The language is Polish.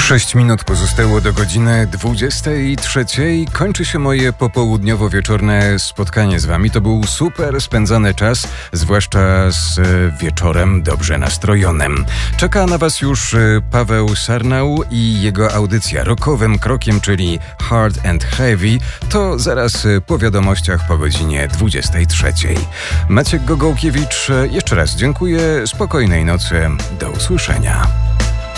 6 minut pozostało do godziny 23. Kończy się moje popołudniowo-wieczorne spotkanie z wami. To był super spędzany czas, zwłaszcza z wieczorem dobrze nastrojonym. Czeka na was już Paweł Sarnał i jego audycja rockowym krokiem, czyli Hard and Heavy. To zaraz po wiadomościach po godzinie 23. Maciek Gogołkiewicz, jeszcze raz dziękuję. Spokojnej nocy. Do usłyszenia.